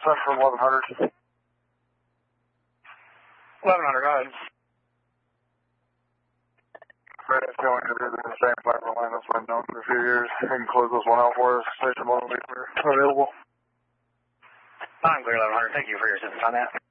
sent from 1100. 1100, go ahead. Fred is going to be the same fiber line that's been known for a few years. You can close this one out for us. Station 1 will be available. I'm clear, 1100. Thank you for your assistance on that.